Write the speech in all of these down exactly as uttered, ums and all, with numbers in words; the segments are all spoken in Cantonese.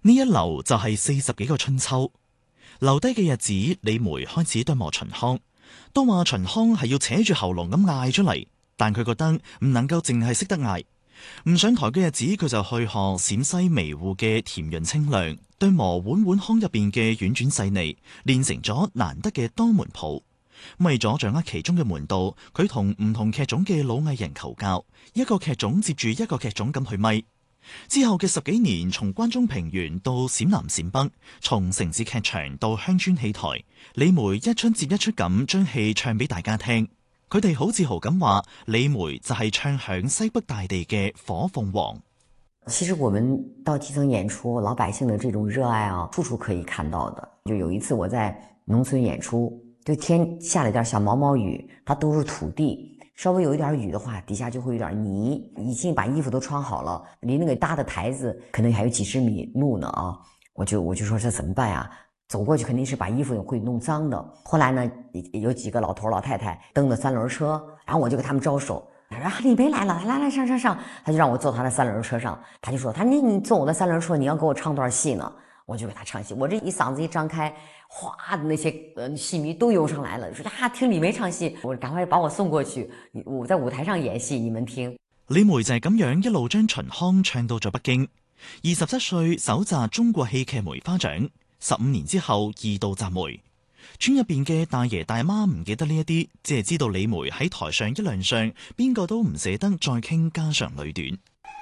呢一留就係四十幾個春秋，留低嘅日子，李梅開始對磨秦腔，都話秦腔係要扯住喉嚨咁嗌出嚟，但佢覺得唔能夠淨係識得嗌。唔上台嘅日子，佢就去學陝西微戶嘅甜潤清亮，對磨碗碗腔入邊嘅婉轉細膩，練成咗難得嘅多門譜。為咗掌握其中嘅門道，佢同唔同劇種嘅老藝人求教，一個劇種接住一個劇種咁去咪。之後嘅十幾年，從關中平原到陝南陝北，從城市劇場到鄉村戲台，李梅一出接一出咁將戲唱俾大家聽。佢哋好自豪咁話，李梅就係唱響西北大地嘅火鳳凰。 其實我們到基層演出，老百姓的這種熱愛啊，處處可以看到的。就有一次我在農村演出，就天下了點小毛毛雨，它都是土地，稍微有一點雨的話，底下就會有點泥，已經把衣服都穿好了，離那個搭的台子可能還有幾十米路呢啊！我就我就說這怎麼辦啊？走過去肯定是把衣服會弄髒的。後來呢，有幾個老頭老太太蹬的三輪車，然後我就給他們招手，他說啊，李梅來了，來來上上上，他就讓我坐他的三輪車上，他就說，他說你你坐我的三輪車，你要給我唱段戲呢，我就給他唱戲。我這一嗓子一張開，嘩，那些呃戲迷都湧上來了，說啊，聽李梅唱戲，我趕快把我送過去，我在舞台上演戲，你們聽。 李梅就係咁樣一路將秦腔唱到咗北京，二十七歲首摘中國戲劇梅花獎。十五年之後二度摘梅，村入邊嘅大爺大媽唔記得呢一啲，只係知道李梅喺台上一亮相，邊個都唔捨得再傾家長裏短。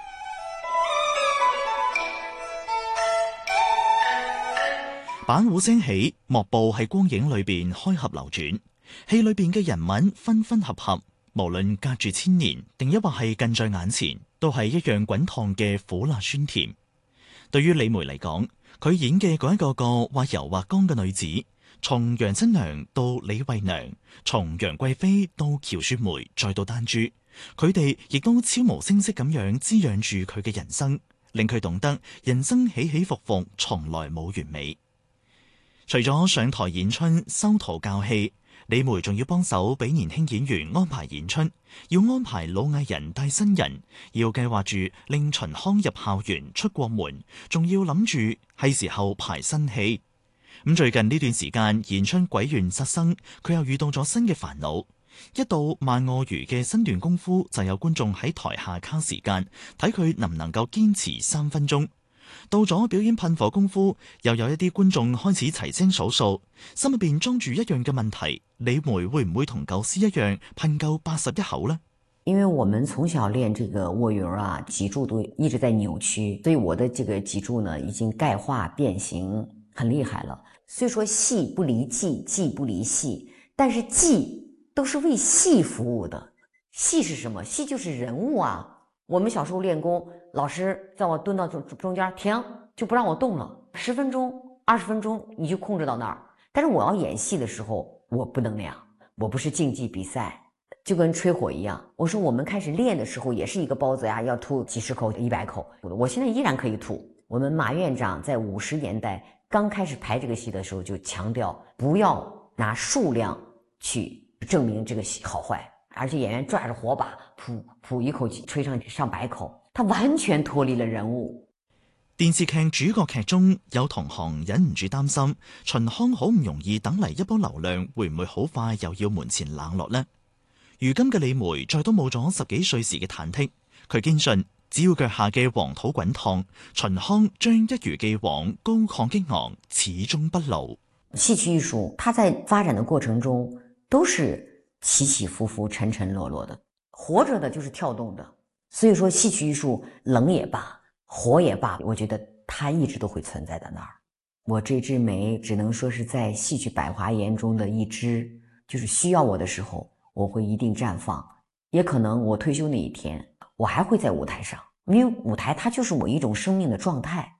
板胡聲起，幕布喺光影裏邊開合流轉，戲裏邊嘅人物分分合合，無論隔住千年，定抑或係近在眼前，都係一樣滾燙嘅苦辣酸甜。對於李梅嚟講，佢演嘅嗰一個個或柔或剛嘅女子，從楊新娘到李慧娘，從楊貴妃到喬雪梅，再到丹珠，佢哋亦都悄無聲息咁樣滋養住佢嘅人生，令佢懂得人生起起伏伏，從來冇完美。除咗上台演春、收徒教戲，李梅仲要幫手俾年輕演員安排演出，要安排老藝人帶新人，要計劃住令秦腔入校園出國門，仲要諗住係時候排新戲。咁最近呢段時間演出《鬼怨失生》，佢又遇到咗新嘅煩惱。一到萬臥魚嘅新段功夫，就有觀眾喺台下卡時間，睇佢能唔能夠堅持三分鐘。到咗表演噴火功夫，又有一啲觀眾開始齊聲數數，心入邊裝住一樣嘅問題：李梅會唔會同舊師一樣噴夠八十一口呢？ 因為我們從小練這個臥魚啊，脊柱都一直在扭曲，所以我的這個脊柱呢已經鈣化變形很厲害了。雖說戲不離技，技不離戲，但是技都是為戲服務的。戲是什麼？戲就是人物啊。我們小時候練功，老師叫我蹲到中中間停，就不讓我動了，十分鐘、二十分鐘你就控制到那兒。但是我要演戲的時候，我不能那樣，我不是競技比賽，就跟吹火一樣。我說我們開始練的時候，也是一個包子呀，要吐幾十口、一百口，我現在依然可以吐。我們馬院長在五十年代剛開始排這個戲的時候，就強調不要拿數量去證明這個戲好壞。而且演員抓着火把，噗噗一口氣吹上上百口，他完全脫離了人物。 電視劇主角劇中有同行忍唔住擔心，秦腔好唔容易等嚟一波流量，會唔會好快又要門前冷落呢？如今嘅李梅再都冇咗十幾歲時嘅忐忑，佢堅信只要腳下嘅黃土滾燙，秦腔將一如既往高亢激昂，始終不老。 戲曲藝術，它在發展的過程中都是起起伏伏，沉沉落落的，活着的就是跳動的。所以說戲曲藝術冷也罷，火也罷，我覺得它一直都會存在在那兒。我這枝梅只能說是在戲曲百花園中的一枝，就是需要我的時候，我會一定綻放。也可能我退休那一天，我還會在舞台上，因為舞台它就是我一種生命的狀態。